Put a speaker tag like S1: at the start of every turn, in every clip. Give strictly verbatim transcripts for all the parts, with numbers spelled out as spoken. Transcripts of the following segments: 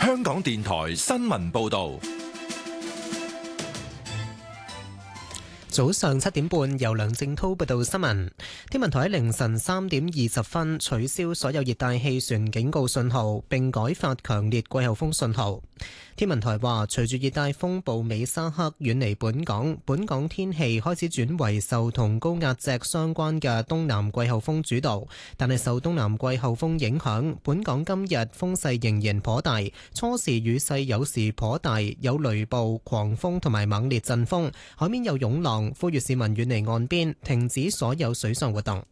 S1: 香港電台新聞報道。
S2: 早上七點半，由梁正濤報道新聞。天文台喺凌晨三點二十分取消所有熱帶氣旋警告信號，並改發強烈季候風信號。天文台話，隨住熱帶風暴美沙克遠離本港，本港天氣開始轉為受同高壓脊相關嘅東南季候風主導，但係受東南季候風影響，本港今日風勢仍然頗大，初時雨勢有時頗大，有雷暴、狂風同埋猛烈陣風，海面有湧浪，呼籲市民遠離岸邊，停止所有水上活動。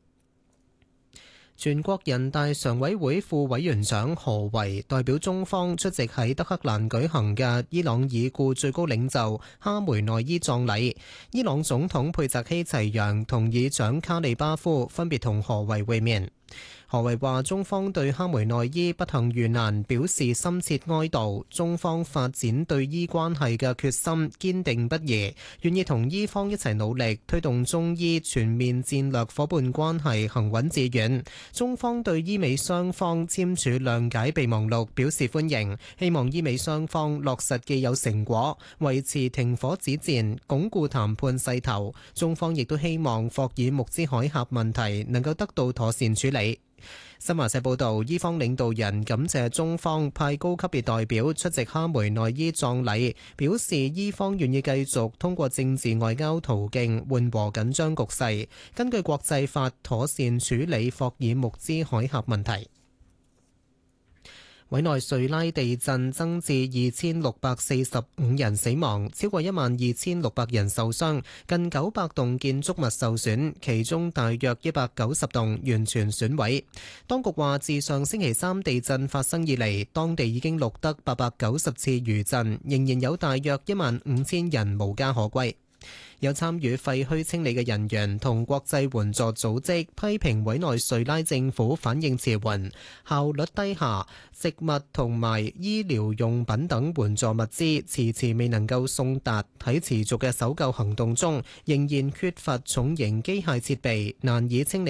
S2: 全國人大常委會副委員長何為代表中方出席喺德黑蘭舉行嘅伊朗已故最高領袖哈梅內伊葬禮。伊朗總統佩澤希齊揚同議長卡利巴夫分別同何為會面。何為話，中方對哈梅內伊不幸遇難表示深切哀悼，中方發展對伊關係嘅決心堅定不移，願意同伊方一齊努力推動中伊全面戰略夥伴關係行穩致遠。中方對伊美雙方簽署諒解備忘錄表示歡迎，希望伊美雙方落實既有成果，維持停火止戰，鞏固談判勢頭。中方亦都希望霍爾木茲海峽問題能夠得到妥善處理。新華社報道，伊方領導人感謝中方派高級別代表出席哈梅內伊葬禮，表示伊方願意繼續通過政治外交途徑緩和緊張局勢，根據國際法妥善處理霍爾木茲海峽問題。委內瑞拉地震增至二千六百四十五人死亡，超過一萬二千六百人受傷，近九百棟建築物受損，其中大約一百九十棟完全損毀。當局話，自上星期三地震發生以嚟，當地已經錄得八百九十次餘震，仍然有大約一萬五千人無家可歸。有參與廢墟清理嘅人員同國際援助組織批評委內瑞拉政府反應遲緩、效率低下，食物同埋醫療用品等援助物資遲遲未能夠送達。喺持續嘅搜救行動中，仍然缺乏重型機械設備，難以清理